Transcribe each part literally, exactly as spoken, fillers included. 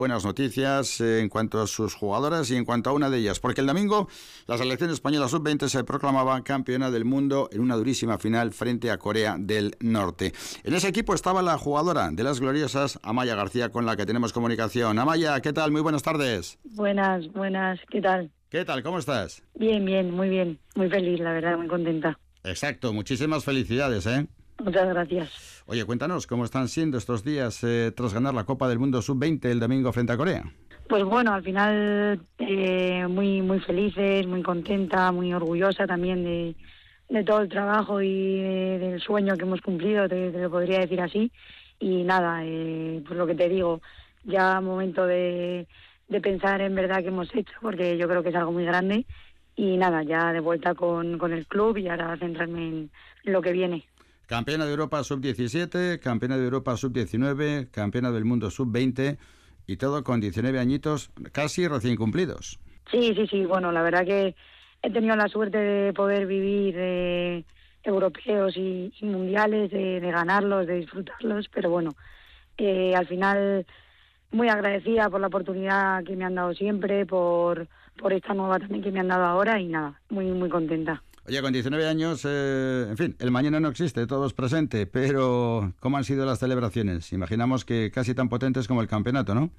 buenas noticias eh, en cuanto a sus jugadoras y en cuanto a una de ellas, porque el domingo la selección española sub veinte se proclamaba campeona del mundo en una durísima final frente a Corea del Norte. En ese equipo estaba la jugadora de las gloriosas, Amaya García, con la que tenemos comunicación. Amaya, ¿qué tal? Muy buenas tardes. Buenas, buenas, ¿qué tal? ¿Qué tal? ¿Cómo estás? Bien, bien, muy bien, muy feliz, la verdad, muy contenta. Exacto, muchísimas felicidades, ¿eh? Muchas gracias. Oye, cuéntanos, ¿cómo están siendo estos días eh, tras ganar la Copa del Mundo sub veinte el domingo frente a Corea? Pues bueno, al final eh, muy muy felices, muy contenta, muy orgullosa también de, de todo el trabajo y de, del sueño que hemos cumplido, te, te lo podría decir así. Y nada, eh, pues lo que te digo, ya momento de, de pensar en verdad que hemos hecho, porque yo creo que es algo muy grande. Y nada, ya de vuelta con, con el club y ahora centrarme en lo que viene. Campeona de Europa sub diecisiete, campeona de Europa sub diecinueve, campeona del mundo sub veinte y todo con diecinueve añitos casi recién cumplidos. Sí, sí, sí. Bueno, la verdad que he tenido la suerte de poder vivir eh, europeos y, y mundiales, de, de ganarlos, de disfrutarlos, pero bueno, eh, al final muy agradecida por la oportunidad que me han dado siempre, por, por esta nueva también que me han dado ahora y nada, muy, muy contenta. Oye, con diecinueve años, eh, en fin, el mañana no existe, todo es presente, pero ¿cómo han sido las celebraciones? Imaginamos que casi tan potentes como el campeonato, ¿no?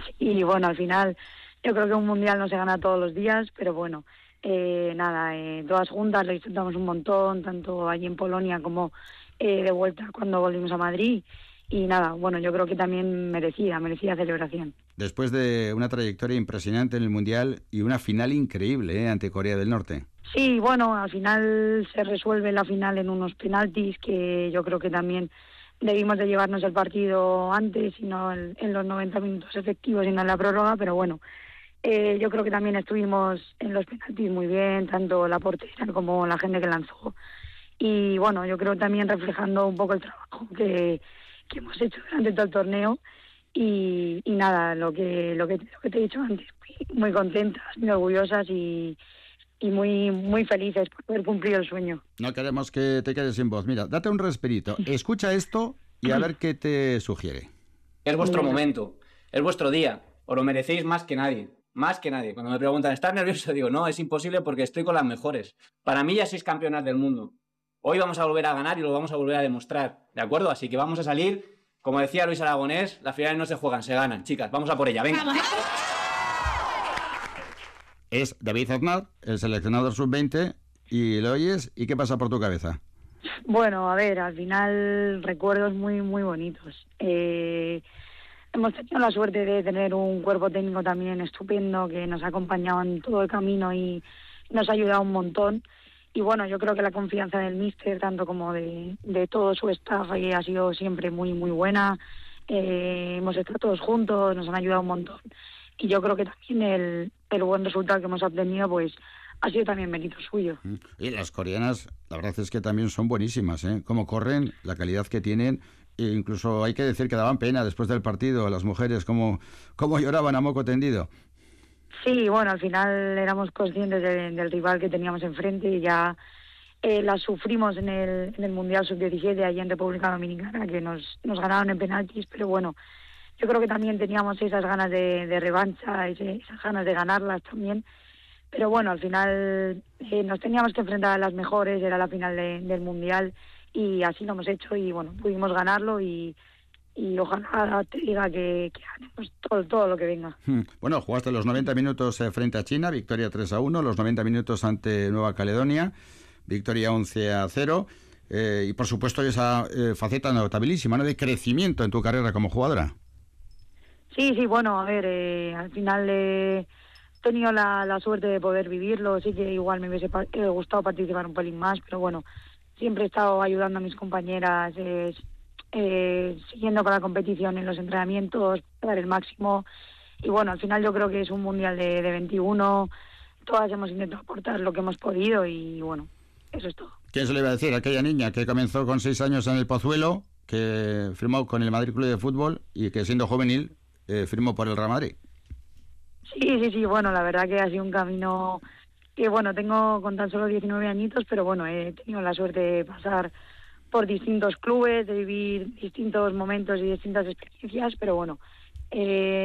Y bueno, al final yo creo que un mundial no se gana todos los días, pero bueno, eh, nada, eh, todas juntas lo disfrutamos un montón, tanto allí en Polonia como eh, de vuelta cuando volvimos a Madrid. Y nada, bueno, yo creo que también merecía, merecía celebración. Después de una trayectoria impresionante en el Mundial y una final increíble ¿eh? ante Corea del Norte. Sí, bueno, al final se resuelve la final en unos penaltis que yo creo que también debimos de llevarnos el partido antes y no en, en los noventa minutos efectivos y no en la prórroga, pero bueno, eh, yo creo que también estuvimos en los penaltis muy bien, tanto la portera como la gente que lanzó. Y bueno, yo creo también reflejando un poco el trabajo que, que hemos hecho durante todo el torneo. Y, y nada, lo que, lo, que, lo que te he dicho antes, muy, muy contentas, muy orgullosas y... y muy muy felices por haber cumplido el sueño. No queremos que te quedes sin voz. Mira, date un respirito, escucha esto y a ver qué te sugiere. Es vuestro momento, es vuestro día, os lo merecéis más que nadie, más que nadie. Cuando me preguntan, ¿estás nervioso? Digo, no, es imposible porque estoy con las mejores. Para mí ya sois campeonas del mundo. Hoy vamos a volver a ganar y lo vamos a volver a demostrar, ¿de acuerdo? Así que vamos a salir, como decía Luis Aragonés, las finales no se juegan, se ganan. Chicas, vamos a por ella, venga. Es David Aznar, el seleccionador sub veinte, y lo oyes, ¿y qué pasa por tu cabeza? Bueno, a ver, al final recuerdos muy muy bonitos. Eh, hemos tenido la suerte de tener un cuerpo técnico también estupendo que nos ha acompañado en todo el camino y nos ha ayudado un montón. Y bueno, yo creo que la confianza del míster, tanto como de, de todo su staff, ha sido siempre muy muy buena. Eh, hemos estado todos juntos, nos han ayudado un montón. Y yo creo que también el, el buen resultado que hemos obtenido pues ha sido también mérito suyo. Y las coreanas, la verdad es que también son buenísimas, ¿eh? Cómo corren, la calidad que tienen, e incluso hay que decir que daban pena después del partido, las mujeres, cómo, cómo lloraban a moco tendido. Sí, bueno, al final éramos conscientes de, del rival que teníamos enfrente y ya eh, las sufrimos en el, en el Mundial sub diecisiete allí en República Dominicana, que nos, nos ganaron en penaltis, pero bueno, yo creo que también teníamos esas ganas de, de revancha, ese, esas ganas de ganarlas también. Pero bueno, al final eh, nos teníamos que enfrentar a las mejores, era la final de, del Mundial y así lo hemos hecho y bueno, pudimos ganarlo y, y ojalá te diga que, que ganemos todo, todo lo que venga. Bueno, jugaste los noventa minutos frente a China, victoria tres a uno, los noventa minutos ante Nueva Caledonia, victoria once a cero. Eh, y por supuesto esa eh, faceta notabilísima, ¿no?, de crecimiento en tu carrera como jugadora. Sí, sí, bueno, a ver, eh, al final eh, he tenido la, la suerte de poder vivirlo, sí que igual me hubiese eh, gustado participar un pelín más, pero bueno, siempre he estado ayudando a mis compañeras, eh, eh, siguiendo con la competición en los entrenamientos, dar el máximo, y bueno, al final yo creo que es un mundial de, de veintiuno, todas hemos intentado aportar lo que hemos podido y bueno, eso es todo. ¿Quién se le iba a decir? Aquella niña que comenzó con seis años en el Pozuelo, que firmó con el Madrid Club de Fútbol y que siendo juvenil eh, firmó por el Real Madrid. Sí, sí, sí, bueno, la verdad que ha sido un camino que, bueno, tengo con tan solo diecinueve añitos, pero bueno, he tenido la suerte de pasar por distintos clubes, de vivir distintos momentos y distintas experiencias, pero bueno, eh,